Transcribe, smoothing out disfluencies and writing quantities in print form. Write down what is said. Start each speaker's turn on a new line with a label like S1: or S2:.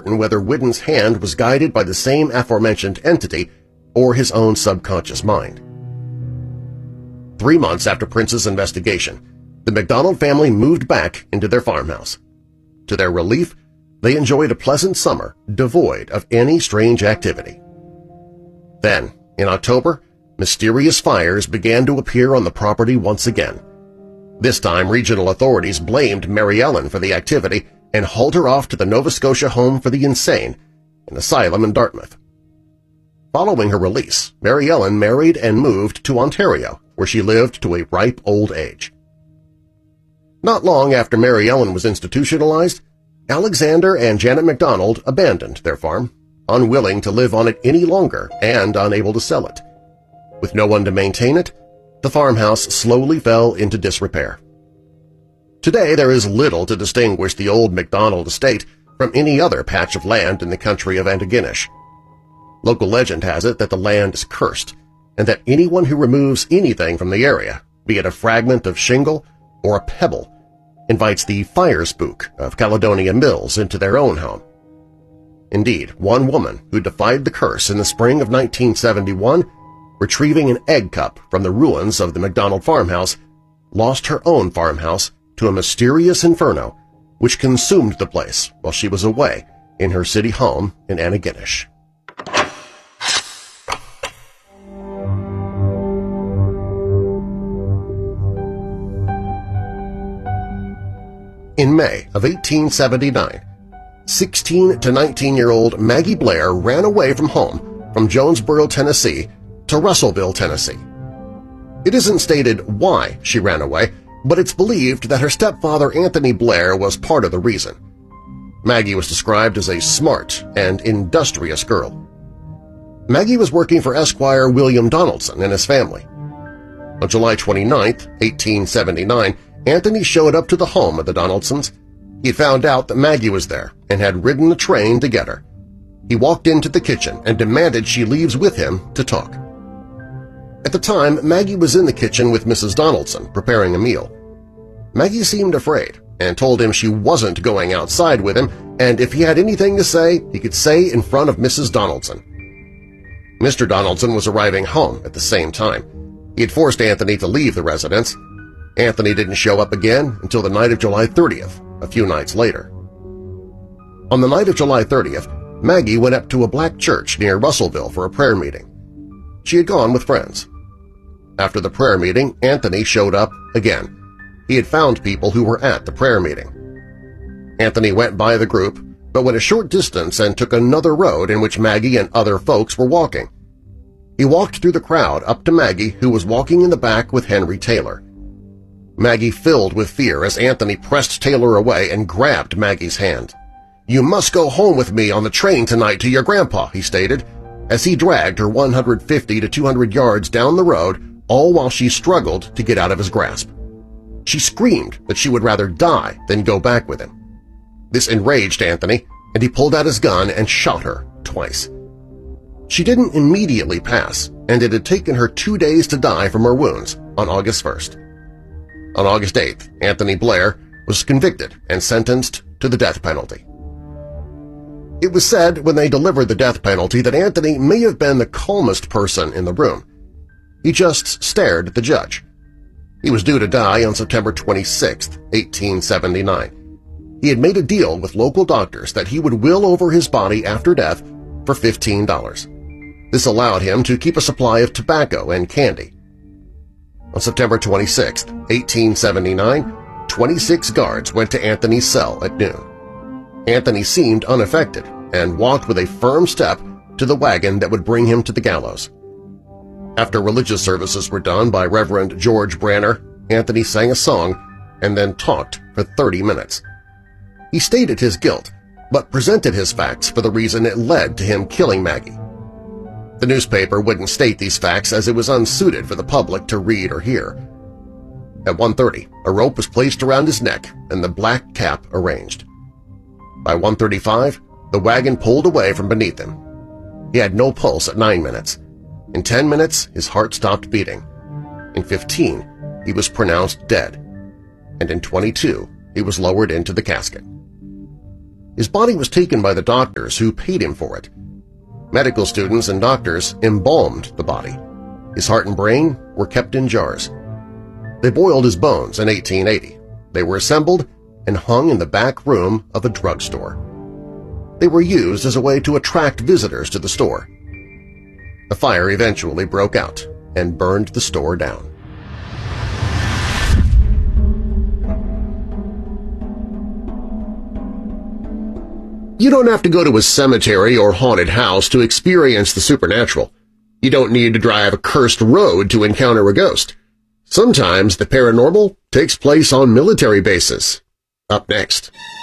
S1: certain whether Whidden's hand was guided by the same aforementioned entity or his own subconscious mind. 3 months after Prince's investigation, the MacDonald family moved back into their farmhouse. To their relief, they enjoyed a pleasant summer devoid of any strange activity. Then, in October, mysterious fires began to appear on the property once again. This time, regional authorities blamed Mary Ellen for the activity and hauled her off to the Nova Scotia Home for the Insane, an asylum in Dartmouth. Following her release, Mary Ellen married and moved to Ontario, where she lived to a ripe old age. Not long after Mary Ellen was institutionalized, Alexander and Janet MacDonald abandoned their farm, unwilling to live on it any longer and unable to sell it. With no one to maintain it, the farmhouse slowly fell into disrepair. Today there is little to distinguish the old MacDonald estate from any other patch of land in the country of Antigonish. Local legend has it that the land is cursed, and that anyone who removes anything from the area, be it a fragment of shingle or a pebble, invites the fire spook of Caledonia Mills into their own home. Indeed, one woman who defied the curse in the spring of 1971, retrieving an egg cup from the ruins of the MacDonald farmhouse, lost her own farmhouse to a mysterious inferno which consumed the place while she was away in her city home in Antigonish. In May of 1879, 16 to 19-year-old Maggie Blair ran away from home from Jonesboro, Tennessee to Russellville, Tennessee. It isn't stated why she ran away, but it's believed that her stepfather Anthony Blair was part of the reason. Maggie was described as a smart and industrious girl. Maggie was working for Esquire William Donaldson and his family. On July 29, 1879, Anthony showed up to the home of the Donaldsons. He found out that Maggie was there and had ridden the train to get her. He walked into the kitchen and demanded she leaves with him to talk. At the time, Maggie was in the kitchen with Mrs. Donaldson preparing a meal. Maggie seemed afraid and told him she wasn't going outside with him, and if he had anything to say, he could say in front of Mrs. Donaldson. Mr. Donaldson was arriving home at the same time. He had forced Anthony to leave the residence. Anthony didn't show up again until the night of July 30th, a few nights later. On the night of July 30th, Maggie went up to a black church near Russellville for a prayer meeting. She had gone with friends. After the prayer meeting, Anthony showed up again. He had found people who were at the prayer meeting. Anthony went by the group, but went a short distance and took another road in which Maggie and other folks were walking. He walked through the crowd up to Maggie, who was walking in the back with Henry Taylor. Maggie filled with fear as Anthony pressed Taylor away and grabbed Maggie's hand. "You must go home with me on the train tonight to your grandpa," he stated, as he dragged her 150 to 200 yards down the road, all while she struggled to get out of his grasp. She screamed that she would rather die than go back with him. This enraged Anthony, and he pulled out his gun and shot her twice. She didn't immediately pass, and it had taken her 2 days to die from her wounds on August 1st. On August 8th, Anthony Blair was convicted and sentenced to the death penalty. It was said when they delivered the death penalty that Anthony may have been the calmest person in the room. He just stared at the judge. He was due to die on September 26, 1879. He had made a deal with local doctors that he would will over his body after death for $15. This allowed him to keep a supply of tobacco and candy. On September 26, 1879, 26 guards went to Anthony's cell at noon. Anthony seemed unaffected and walked with a firm step to the wagon that would bring him to the gallows. After religious services were done by Reverend George Branner, Anthony sang a song and then talked for 30 minutes. He stated his guilt, but presented his facts for the reason it led to him killing Maggie. The newspaper wouldn't state these facts as it was unsuited for the public to read or hear. At 1:30, a rope was placed around his neck and the black cap arranged. By 1:35, the wagon pulled away from beneath him. He had no pulse at 9 minutes. In 10 minutes, his heart stopped beating. In 15, he was pronounced dead. And in 22, he was lowered into the casket. His body was taken by the doctors who paid him for it. Medical students and doctors embalmed the body. His heart and brain were kept in jars. They boiled his bones in 1880. They were assembled and hung in the back room of a drugstore. They were used as a way to attract visitors to the store. A fire eventually broke out and burned the store down. You don't have to go to a cemetery or haunted house to experience the supernatural. You don't need to drive a cursed road to encounter a ghost. Sometimes the paranormal takes place on military bases. Up next.